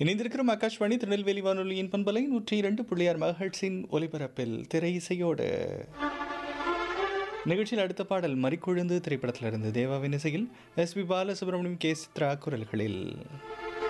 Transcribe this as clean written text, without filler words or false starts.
இணைந்திருக்கிறோம் ஆகாஷ்வாணி திருநெல்வேலி வானொலியின் பண்பலை 102.6 மெகாஹெர்ட்ஸின் ஒலிபரப்பில் திரை இசையோடு. நிகழ்ச்சியில் அடுத்த பாடல் மறிக்கொழுந்து திரைப்படத்திலிருந்து தேவாவின் இசையில் S B Balasubramaniam K Chitra குரல்களில்.